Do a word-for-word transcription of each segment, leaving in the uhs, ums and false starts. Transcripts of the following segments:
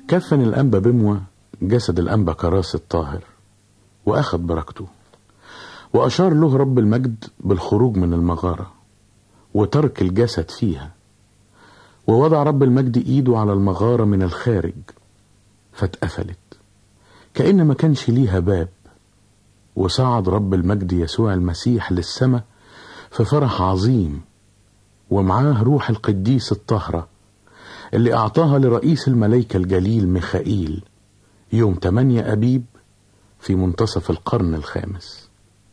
كفن الأنبا بموى جسد الأنبا كراس الطاهر وأخذ بركته، وأشار له رب المجد بالخروج من المغارة وترك الجسد فيها، ووضع رب المجد إيده على المغارة من الخارج فاتقفلت كأن ما كانش ليها باب، وصعد رب المجد يسوع المسيح للسماء في فرح عظيم، ومعاه روح القديس الطاهرة اللي أعطاها لرئيس الملائكة الجليل ميخائيل يوم تمانية أبيب في منتصف القرن الخامس.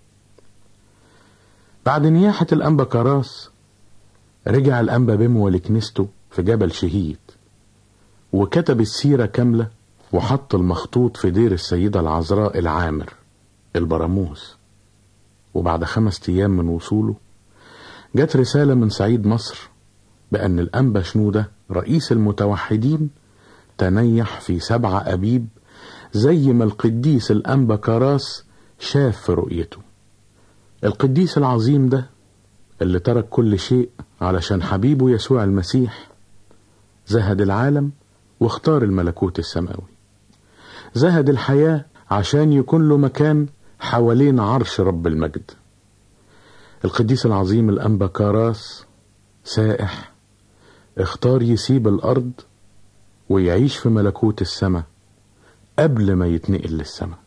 بعد نياحة الأنبا كراس رجع الأنبا بموى لكنيسته في جبل شهيد، وكتب السيرة كاملة وحط المخطوط في دير السيدة العذراء العامر البراموس. وبعد خمس أيام من وصوله جت رسالة من صعيد مصر بأن الأنبا شنودة رئيس المتوحدين تنيح في سبعة أبيب زي ما القديس الأنبا كراس شاف في رؤيته. القديس العظيم ده اللي ترك كل شيء علشان حبيبه يسوع المسيح زهد العالم واختار الملكوت السماوي، زهد الحياة عشان يكون له مكان حوالين عرش رب المجد. القديس العظيم الأنبا كراس سائح اختار يسيب الأرض ويعيش في ملكوت السماء قبل ما يتنقل للسماء.